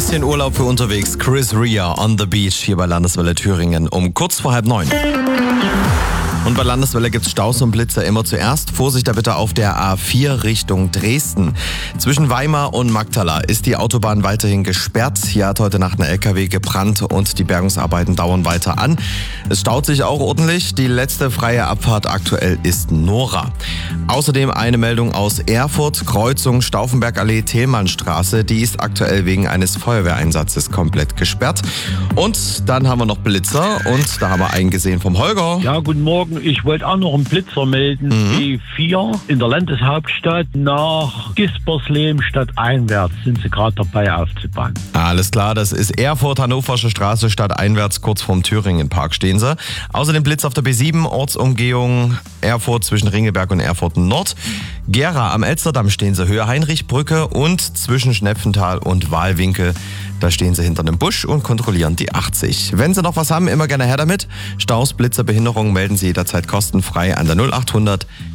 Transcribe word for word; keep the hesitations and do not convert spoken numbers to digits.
Bisschen Urlaub für unterwegs. Chris Rea on the Beach hier bei Landeswelle Thüringen um kurz vor halb neun. Und bei Landeswelle gibt's Staus und Blitzer immer zuerst. Vorsicht da bitte auf der A vier Richtung Dresden. Zwischen Weimar und Magdala ist die Autobahn weiterhin gesperrt. Hier hat heute Nacht ein L K W gebrannt und die Bergungsarbeiten dauern weiter an. Es staut sich auch ordentlich. Die letzte freie Abfahrt aktuell ist Nora. Außerdem eine Meldung aus Erfurt. Kreuzung Stauffenbergallee, Thälmannstraße. Die ist aktuell wegen eines Feuerwehreinsatzes komplett gesperrt. Und dann haben wir noch Blitzer und da haben wir einen gesehen vom Holger. Ja, guten Morgen. Ich wollte auch noch einen Blitzer melden. Mhm. B vier in der Landeshauptstadt nach Gispersleben stadteinwärts sind sie gerade dabei aufzubauen. Alles klar, das ist Erfurt, Hannoversche Straße, stadteinwärts, kurz vorm Thüringen-Park stehen sie. Außerdem Blitz auf der B sieben, Ortsumgehung Erfurt zwischen Ringelberg und Erfurt Nord. Gera am Elsterdamm stehen sie, Höhe Heinrichbrücke und zwischen Schnepfenthal und Wahlwinkel. Da stehen sie hinter einem Busch und kontrollieren die achtzig. Wenn Sie noch was haben, immer gerne her damit. Staus, Blitzer, Behinderungen melden Sie jederzeit kostenfrei an der null acht hundert